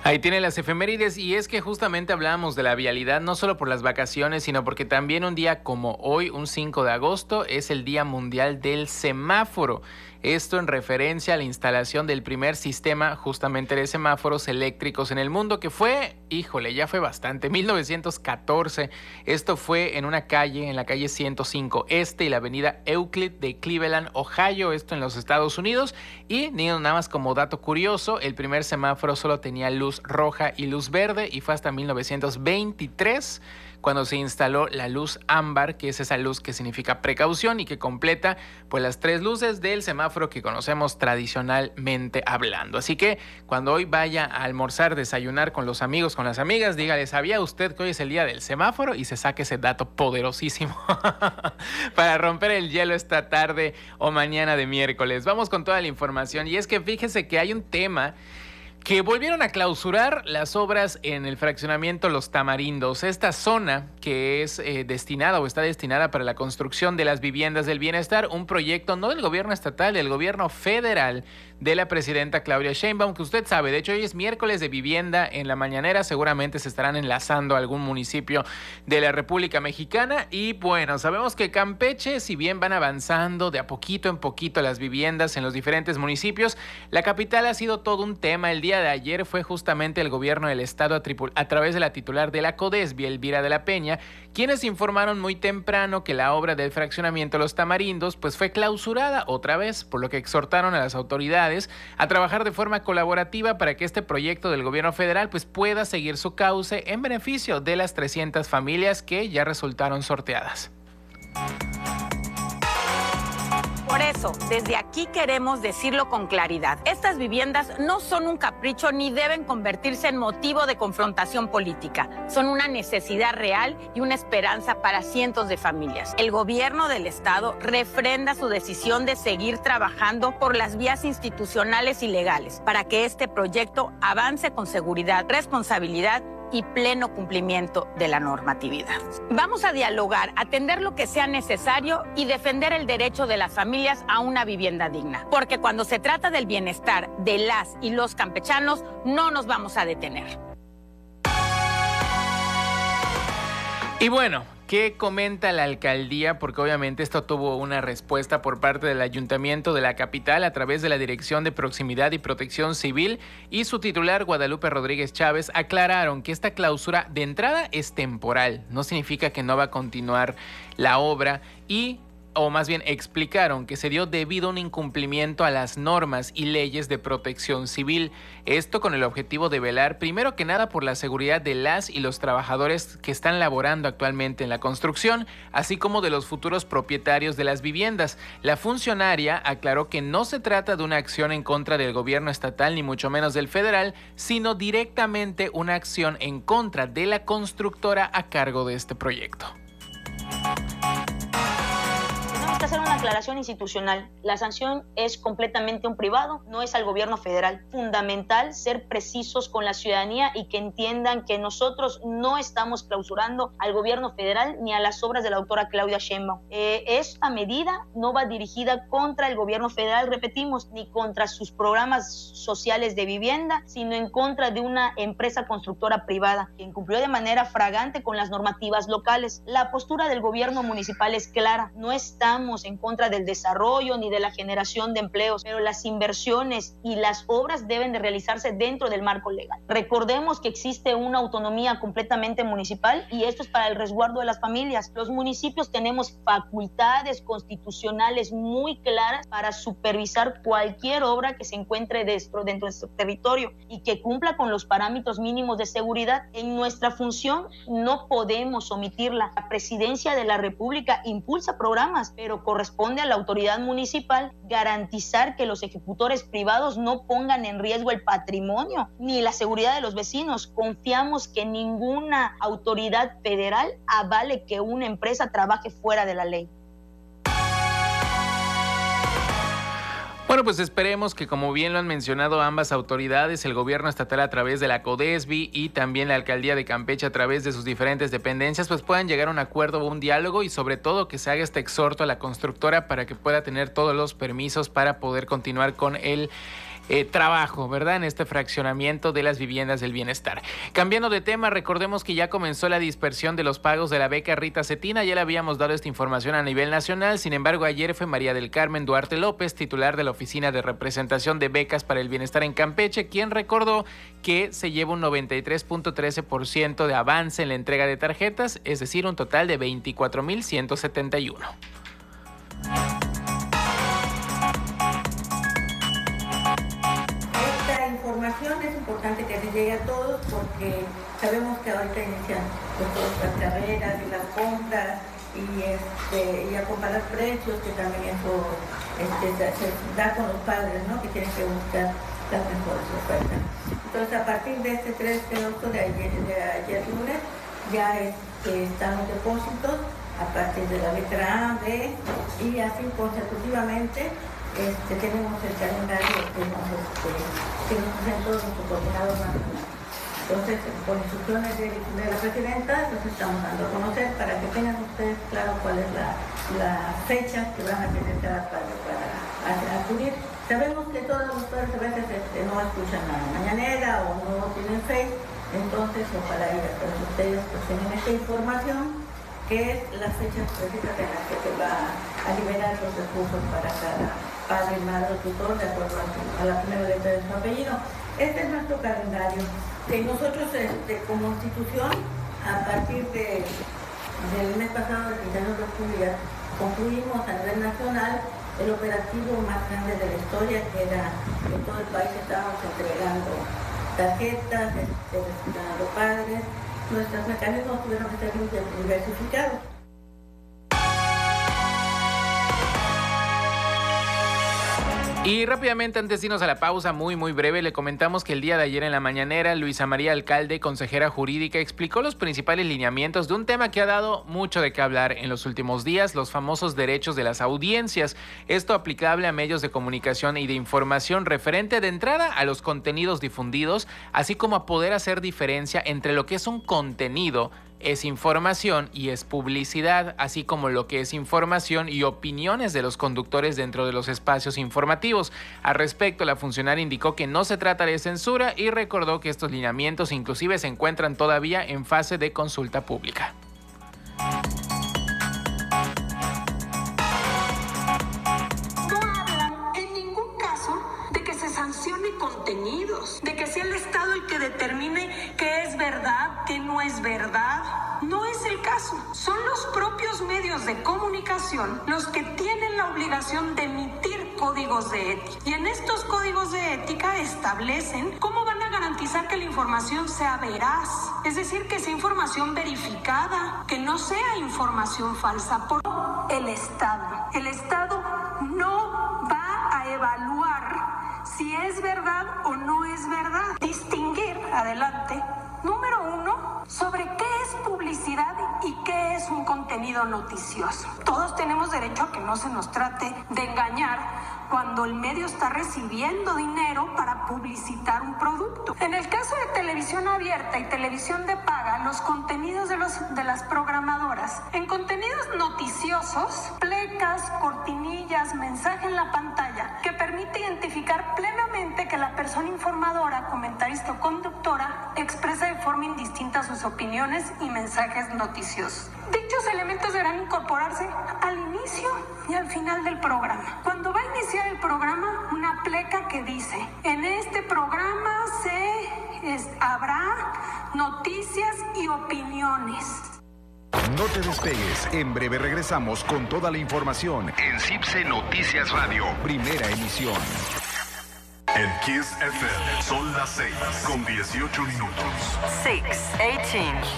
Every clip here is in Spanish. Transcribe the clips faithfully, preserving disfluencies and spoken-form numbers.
Ahí tiene las efemérides, y es que justamente hablábamos de la vialidad no solo por las vacaciones, sino porque también un día como hoy, un cinco de agosto, es el Día Mundial del Semáforo. Esto en referencia a la instalación del primer sistema justamente de semáforos eléctricos en el mundo, que fue, híjole, ya fue bastante, mil novecientos catorce. Esto fue en una calle, en la calle ciento cinco Este y la avenida Euclid de Cleveland, Ohio, esto en los Estados Unidos. Y nada más como dato curioso, el primer semáforo solo tenía luz roja y luz verde, y fue hasta mil novecientos veintitrés cuando se instaló la luz ámbar, que es esa luz que significa precaución y que completa pues las tres luces del semáforo que conocemos tradicionalmente hablando. Así que cuando hoy vaya a almorzar, desayunar con los amigos, con las amigas, dígale, ¿sabía usted que hoy es el día del semáforo? Y se saque ese dato poderosísimo para romper el hielo esta tarde o mañana de miércoles. Vamos con toda la información, y es que fíjese que hay un tema que volvieron a clausurar las obras en el fraccionamiento Los Tamarindos, esta zona que es eh, destinada o está destinada para la construcción de las viviendas del bienestar, un proyecto no del gobierno estatal, del gobierno federal de la presidenta Claudia Sheinbaum, que usted sabe, de hecho hoy es miércoles de vivienda en la mañanera, seguramente se estarán enlazando a algún municipio de la República Mexicana. Y bueno, sabemos que Campeche, si bien van avanzando de a poquito en poquito las viviendas en los diferentes municipios, la capital ha sido todo un tema. El día de ayer fue justamente el gobierno del estado a, tripul- a través de la titular de la CODESBI, Elvira de la Peña, quienes informaron muy temprano que la obra del fraccionamiento Los Tamarindos pues fue clausurada otra vez, por lo que exhortaron a las autoridades a trabajar de forma colaborativa para que este proyecto del gobierno federal pues pueda seguir su cauce en beneficio de las trescientas familias que ya resultaron sorteadas. Por eso, desde aquí queremos decirlo con claridad. Estas viviendas no son un capricho ni deben convertirse en motivo de confrontación política. Son una necesidad real y una esperanza para cientos de familias. El gobierno del estado refrenda su decisión de seguir trabajando por las vías institucionales y legales para que este proyecto avance con seguridad, responsabilidad y pleno cumplimiento de la normatividad. Vamos a dialogar, atender lo que sea necesario y defender el derecho de las familias a una vivienda digna. Porque cuando se trata del bienestar de las y los campechanos, no nos vamos a detener. Y bueno, ¿qué comenta la alcaldía? Porque obviamente esto tuvo una respuesta por parte del ayuntamiento de la capital a través de la Dirección de Proximidad y Protección Civil, y su titular Guadalupe Rodríguez Chávez aclararon que esta clausura de entrada es temporal, no significa que no va a continuar la obra, y o más bien explicaron que se dio debido a un incumplimiento a las normas y leyes de protección civil. Esto con el objetivo de velar, primero que nada, por la seguridad de las y los trabajadores que están laborando actualmente en la construcción, así como de los futuros propietarios de las viviendas. La funcionaria aclaró que no se trata de una acción en contra del gobierno estatal, ni mucho menos del federal, sino directamente una acción en contra de la constructora a cargo de este proyecto. Tenemos que hacer una aclaración institucional. La sanción es completamente un privado, no es al gobierno federal. Fundamental ser precisos con la ciudadanía y que entiendan que nosotros no estamos clausurando al gobierno federal ni a las obras de la doctora Claudia Sheinbaum. Eh, esta medida no va dirigida contra el gobierno federal, repetimos, ni contra sus programas sociales de vivienda, sino en contra de una empresa constructora privada que incumplió de manera fragante con las normativas locales. La postura del gobierno municipal es clara, no estamos en contra del desarrollo ni de la generación de empleos, pero las inversiones y las obras deben de realizarse dentro del marco legal. Recordemos que existe una autonomía completamente municipal y esto es para el resguardo de las familias. Los municipios tenemos facultades constitucionales muy claras para supervisar cualquier obra que se encuentre dentro, dentro de nuestro territorio y que cumpla con los parámetros mínimos de seguridad. En nuestra función no podemos omitirla. La Presidencia de la República impulsa programas, pero corresponde a la autoridad municipal garantizar que los ejecutores privados no pongan en riesgo el patrimonio ni la seguridad de los vecinos. Confiamos que ninguna autoridad federal avale que una empresa trabaje fuera de la ley. Bueno, pues esperemos que, como bien lo han mencionado ambas autoridades, el gobierno estatal a través de la CODESBI y también la alcaldía de Campeche a través de sus diferentes dependencias, pues puedan llegar a un acuerdo o un diálogo, y sobre todo que se haga este exhorto a la constructora para que pueda tener todos los permisos para poder continuar con el eh, trabajo, ¿verdad? En este fraccionamiento de las viviendas del bienestar. Cambiando de tema, recordemos que ya comenzó la dispersión de los pagos de la beca Rita Cetina. Ya le habíamos dado esta información a nivel nacional. Sin embargo, ayer fue María del Carmen Duarte López, titular de la Oficina de Representación de Becas para el Bienestar en Campeche, quien recordó que se lleva un noventa y tres punto trece por ciento de avance en la entrega de tarjetas, es decir, un total de veinticuatro mil ciento setenta y uno. Es importante que se llegue a todos porque sabemos que ahorita inician pues, todas las carreras y las compras y, este, y a comparar precios, que también eso este, se da con los padres, ¿no? Que tienen que buscar las mejores ofertas. Entonces, a partir de este tres de agosto de ayer, de ayer lunes, ya este, están los depósitos a partir de la letra A, B y así consecutivamente. Este, tenemos el calendario que nos, este, que nos presentó nuestro coordinador nacional. Entonces, por instrucciones de, de la presidenta, los estamos dando a conocer para que tengan ustedes claro cuál es la, la fecha que van a tener cada padre para acudir. Sabemos que todos los padres a veces este, no escuchan la mañanera o no tienen fe, entonces ojalá ir a todos ustedes pues tienen esta información, que es la fecha precisa en la que se va a liberar los recursos para cada padre, madre o tutor, de acuerdo a la primera letra de su apellido. Este es nuestro calendario. Que nosotros, este, como institución, a partir de, del mes pasado, del treinta y uno de octubre, ya concluimos a nivel nacional el operativo más grande de la historia, que era en todo el país estábamos entregando tarjetas, este, dando padres. Nuestros mecanismos tuvieron que ser diversificados. Y rápidamente, antes de irnos a la pausa, muy muy breve, le comentamos que el día de ayer en la mañanera, Luisa María Alcalde, consejera jurídica, explicó los principales lineamientos de un tema que ha dado mucho de qué hablar en los últimos días, los famosos derechos de las audiencias. Esto aplicable a medios de comunicación y de información, referente de entrada a los contenidos difundidos, así como a poder hacer diferencia entre lo que es un contenido, es información y es publicidad, así como lo que es información y opiniones de los conductores dentro de los espacios informativos. Al respecto, la funcionaria indicó que no se trata de censura y recordó que estos lineamientos inclusive se encuentran todavía en fase de consulta pública. No hablan en ningún caso de que se sancione contenidos, de que sea el Estado el que determine qué es verdad, qué no es verdad. No es el caso. Son los propios medios de comunicación los que tienen la obligación de emitir códigos de ética. Y en estos códigos de ética establecen cómo van a garantizar que la información sea veraz. Es decir, que sea información verificada, que no sea información falsa por el Estado. El Estado no va a evaluar si es verdad o no es verdad. Distinguir, adelante, número uno, sobre qué es publicidad y qué es un contenido noticioso. Todos tenemos derecho a que no se nos trate de engañar cuando el medio está recibiendo dinero para publicitar un producto. En el caso de televisión abierta y televisión de paga, los contenidos de, los, de las programadoras, en contenidos noticiosos, plecas, cortinillas, mensaje en la pantalla, que permite identificar plenamente que la persona informadora, comentarista o conductora expresa de forma indistinta sus opiniones y mensajes noticiosos. Dichos elementos deberán incorporarse al inicio y al final del programa. Cuando va a iniciar el programa, una pleca que dice: en este programa se es, habrá noticias y opiniones. No te despegues, en breve regresamos con toda la información en CIPSE Noticias Radio, primera emisión. En Kiss F M son las seis con dieciocho minutos. seis, dieciocho.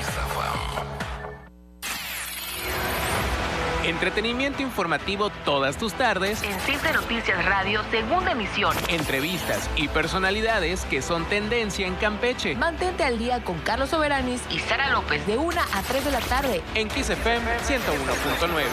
Entretenimiento informativo todas tus tardes. En CIPSE Noticias Radio, segunda emisión. Entrevistas y personalidades que son tendencia en Campeche. Mantente al día con Carlos Soberanis y Sara López de una a tres de la tarde. En Kiss F M ciento uno punto nueve.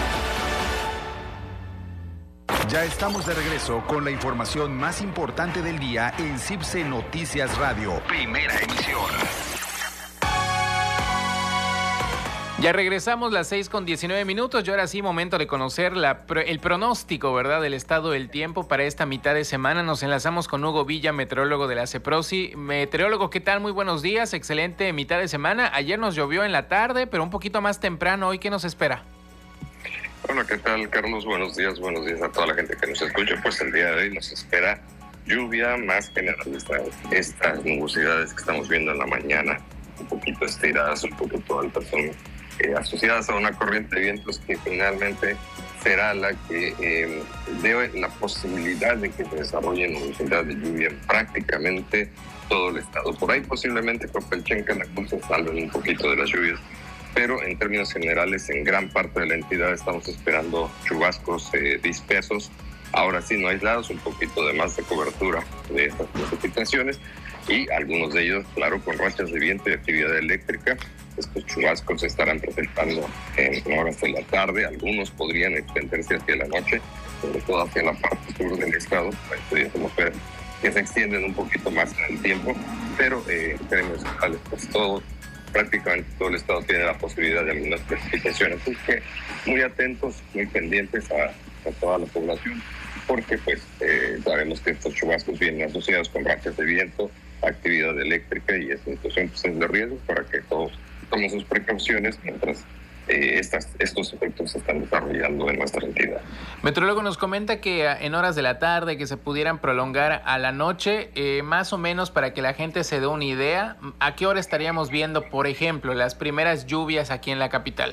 Ya estamos de regreso con la información más importante del día en CIPSE Noticias Radio, primera emisión. Ya regresamos las seis con diecinueve minutos y ahora sí momento de conocer la, el pronóstico, ¿verdad?, del estado del tiempo para esta mitad de semana. Nos enlazamos con Hugo Villa, meteorólogo de la CEPROSI. Meteorólogo, ¿qué tal? Muy buenos días, excelente mitad de semana. Ayer nos llovió en la tarde, pero un poquito más temprano. ¿Hoy qué nos espera? Hola, ¿qué tal, Carlos? Buenos días, buenos días a toda la gente que nos escucha. Pues el día de hoy nos espera lluvia más generalizada. Estas nubosidades que estamos viendo en la mañana, un poquito estiradas, un poquito altas, son Eh, asociadas a una corriente de vientos que finalmente será la que eh, dé la posibilidad de que se desarrolle nubosidad de lluvia en prácticamente todo el estado. Por ahí posiblemente Copelchenca, la se salven un poquito de las lluvias, pero en términos generales en gran parte de la entidad estamos esperando chubascos eh, dispersos, ahora sí no aislados, un poquito de más de cobertura de estas precipitaciones y algunos de ellos, claro, con rachas de viento y actividad eléctrica. Estos chubascos se estarán presentando en horas de la tarde, algunos podrían extenderse hacia la noche, sobre todo hacia la parte sur del estado, ahí pudiésemos ver que se extienden un poquito más en el tiempo, pero eh, en términos generales, pues todo, prácticamente todo el estado tiene la posibilidad de algunas precipitaciones, así que muy atentos, muy pendientes a, a toda la población, porque pues eh, sabemos que estos chubascos vienen asociados con rachas de viento, actividad eléctrica y esta situación pues, es de riesgo para que todos tomen sus precauciones mientras eh, estas, estos efectos se están desarrollando en nuestra entidad. Meteorólogo, nos comenta que en horas de la tarde que se pudieran prolongar a la noche, eh, más o menos para que la gente se dé una idea, ¿a qué hora estaríamos viendo, por ejemplo, las primeras lluvias aquí en la capital?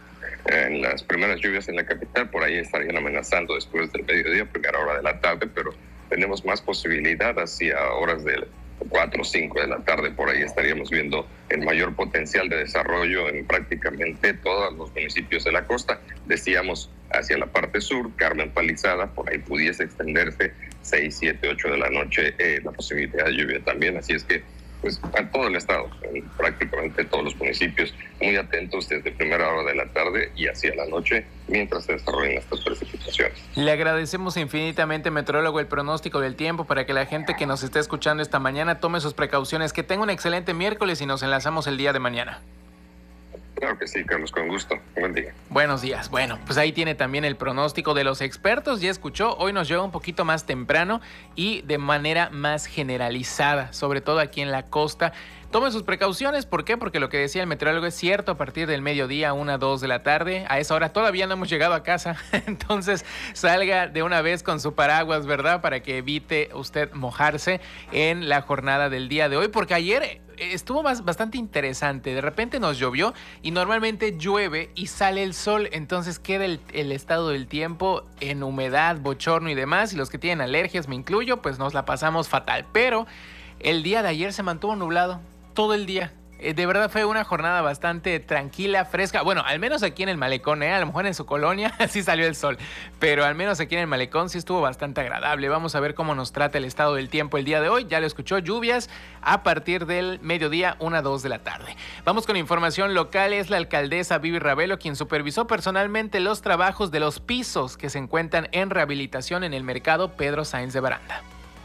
En las primeras lluvias en la capital, por ahí estarían amenazando después del mediodía, primera hora de la tarde, pero tenemos más posibilidad hacia horas del cuatro o cinco de la tarde, por ahí estaríamos viendo el mayor potencial de desarrollo en prácticamente todos los municipios de la costa. Decíamos hacia la parte sur, Carmen Palizada, por ahí pudiese extenderse seis, siete, ocho de la noche eh, la posibilidad de lluvia también, así es que pues a todo el estado, en prácticamente todos los municipios, muy atentos desde primera hora de la tarde y hacia la noche mientras se desarrollan estas precipitaciones. Le agradecemos infinitamente, meteorólogo, el pronóstico del tiempo para que la gente que nos esté escuchando esta mañana tome sus precauciones. Que tenga un excelente miércoles y nos enlazamos el día de mañana. Claro que sí, Carlos, con gusto. Buen día. Buenos días. Bueno, pues ahí tiene también el pronóstico de los expertos. Ya escuchó, hoy nos llega un poquito más temprano y de manera más generalizada, sobre todo aquí en la costa. Tomen sus precauciones, ¿por qué? Porque lo que decía el meteorólogo es cierto, a partir del mediodía, una, dos de la tarde, a esa hora todavía no hemos llegado a casa, entonces salga de una vez con su paraguas, ¿verdad? Para que evite usted mojarse en la jornada del día de hoy, porque ayer estuvo más, bastante interesante, de repente nos llovió y normalmente llueve y sale el sol, entonces queda el, el estado del tiempo en humedad, bochorno y demás, y los que tienen alergias, me incluyo, pues nos la pasamos fatal, pero el día de ayer se mantuvo nublado todo el día. Eh, de verdad fue una jornada bastante tranquila, fresca. Bueno, al menos aquí en el Malecón, ¿eh? A lo mejor en su colonia sí salió el sol, pero al menos aquí en el Malecón sí estuvo bastante agradable. Vamos a ver cómo nos trata el estado del tiempo el día de hoy. Ya lo escuchó, lluvias a partir del mediodía, una, dos de la tarde. Vamos con información local. Es la alcaldesa Vivi Ravelo quien supervisó personalmente los trabajos de los pisos que se encuentran en rehabilitación en el mercado Pedro Sáenz de Baranda.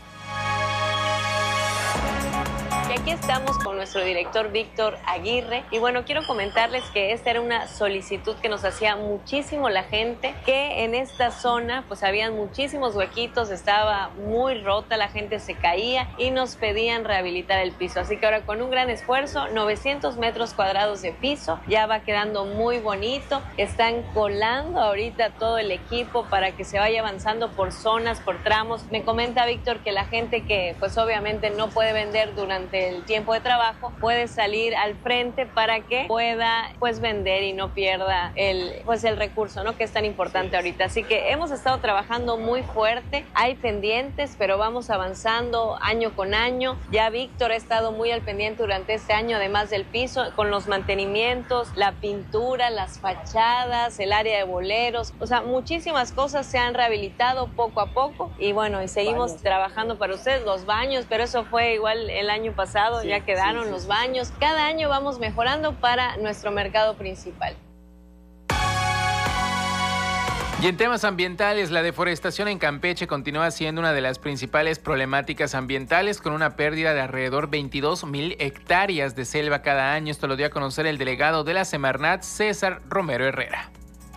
Aquí estamos con nuestro director Víctor Aguirre y bueno, quiero comentarles que esta era una solicitud que nos hacía muchísimo la gente, que en esta zona pues habían muchísimos huequitos, estaba muy rota, la gente se caía y nos pedían rehabilitar el piso, así que ahora con un gran esfuerzo, novecientos metros cuadrados de piso, ya va quedando muy bonito, están colando ahorita todo el equipo para que se vaya avanzando por zonas, por tramos. Me comenta Víctor que la gente que pues obviamente no puede vender durante el tiempo de trabajo puede salir al frente para que pueda pues vender y no pierda el pues el recurso, ¿no? Que es tan importante ahorita. Así que hemos estado trabajando muy fuerte, hay pendientes, pero vamos avanzando año con año. Ya Víctor ha estado muy al pendiente durante este año, además del piso, con los mantenimientos, la pintura, las fachadas, el área de boleros, o sea, muchísimas cosas se han rehabilitado poco a poco y bueno, y seguimos baños. Trabajando para ustedes, los baños, pero eso fue igual el año pasado, sí, ya quedaron sí, sí. los baños. Cada año vamos mejorando para nuestro mercado principal. Y en temas ambientales, la deforestación en Campeche continúa siendo una de las principales problemáticas ambientales, con una pérdida de alrededor veintidós mil hectáreas de selva cada año. Esto lo dio a conocer el delegado de la Semarnat, César Romero Herrera.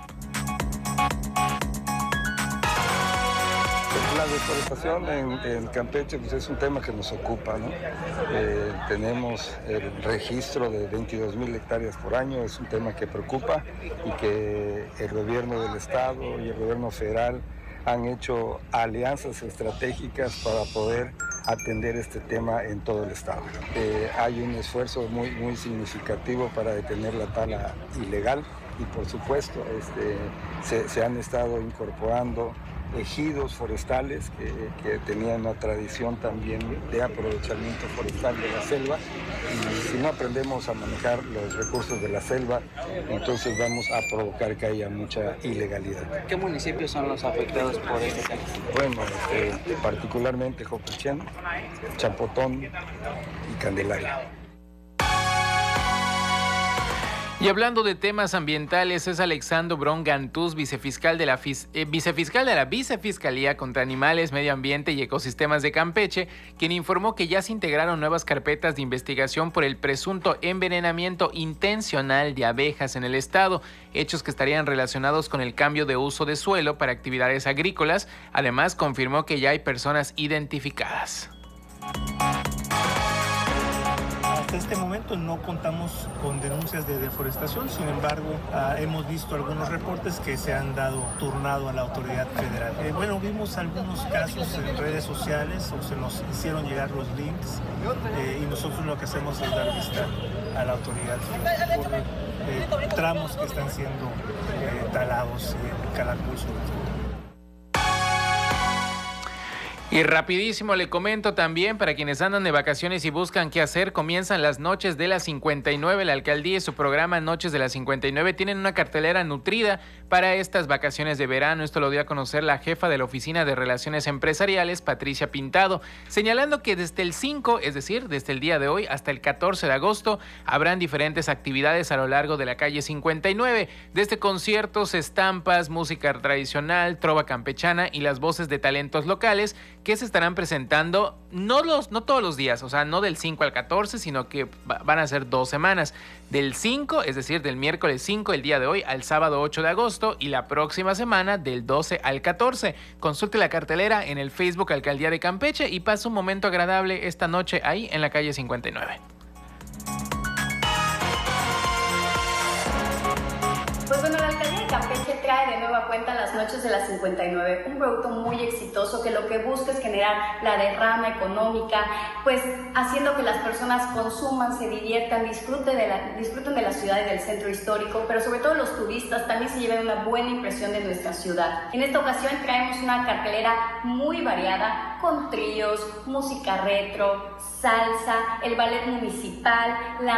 La deforestación en, en Campeche pues es un tema que nos ocupa, ¿no? Eh, tenemos el registro de veintidós mil hectáreas por año, es un tema que preocupa y que el gobierno del estado y el gobierno federal han hecho alianzas estratégicas para poder atender este tema en todo el estado. Eh, hay un esfuerzo muy, muy significativo para detener la tala ilegal y por supuesto este, se, se han estado incorporando ejidos forestales que, que tenían una tradición también de aprovechamiento forestal de la selva, y si no aprendemos a manejar los recursos de la selva, entonces vamos a provocar que haya mucha ilegalidad. ¿Qué municipios son los afectados por este tema? Bueno, este, particularmente Jocochén, Champotón y Candelaria. Y hablando de temas ambientales, es Alexandro Bron Gantús, vicefiscal de la Fis, eh, vicefiscal de la Vicefiscalía contra Animales, Medio Ambiente y Ecosistemas de Campeche, quien informó que ya se integraron nuevas carpetas de investigación por el presunto envenenamiento intencional de abejas en el estado, hechos que estarían relacionados con el cambio de uso de suelo para actividades agrícolas. Además, confirmó que ya hay personas identificadas. Hasta este momento no contamos con denuncias de deforestación, sin embargo, uh, hemos visto algunos reportes que se han dado turnado a la autoridad federal. Eh, bueno, vimos algunos casos en redes sociales o se nos hicieron llegar los links eh, y nosotros lo que hacemos es dar vista a la autoridad por eh, tramos que están siendo eh, talados en Calakmul sobre todo. Y rapidísimo le comento también, para quienes andan de vacaciones y buscan qué hacer, comienzan las Noches de la cincuenta y nueve. La alcaldía y su programa Noches de la cincuenta y nueve tienen una cartelera nutrida para estas vacaciones de verano. Esto lo dio a conocer la jefa de la Oficina de Relaciones Empresariales, Patricia Pintado, señalando que desde el cinco, es decir, desde el día de hoy hasta el catorce de agosto, habrán diferentes actividades a lo largo de la calle cincuenta y nueve, desde conciertos, estampas, música tradicional, trova campechana y las voces de talentos locales, que se estarán presentando no, los, no todos los días, o sea, no del cinco al catorce, sino que van a ser dos semanas. Del cinco, es decir, del miércoles cinco, el día de hoy, al sábado ocho de agosto, y la próxima semana del doce al catorce. Consulte la cartelera en el Facebook Alcaldía de Campeche y pase un momento agradable esta noche ahí en la calle cincuenta y nueve. Pues bueno, la alcaldía de Campeche trae de nueva cuenta las Noches de la cincuenta y nueve, un producto muy exitoso que lo que busca es generar la derrama económica, pues haciendo que las personas consuman, se diviertan, disfruten de la, disfruten de la ciudad y del centro histórico, pero sobre todo los turistas también se lleven una buena impresión de nuestra ciudad. En esta ocasión traemos una cartelera muy variada, con tríos, música retro, salsa, el ballet municipal, la